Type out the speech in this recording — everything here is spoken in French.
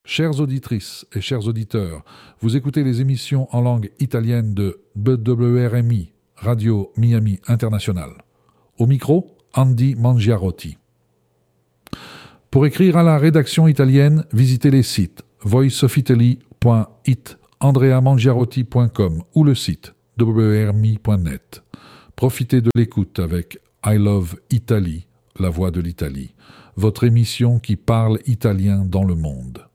Chères auditrices et chers auditeurs, vous écoutez les émissions en langue italienne de BWRMI, Radio Miami International. Au micro, Andy Mangiarotti. Pour écrire à la rédaction italienne, visitez les sites voiceofitaly.it, andreamangiarotti.com ou le site wrmi.net. Profitez de l'écoute avec I Love Italy, la voix de l'Italie, votre émission qui parle italien dans le monde.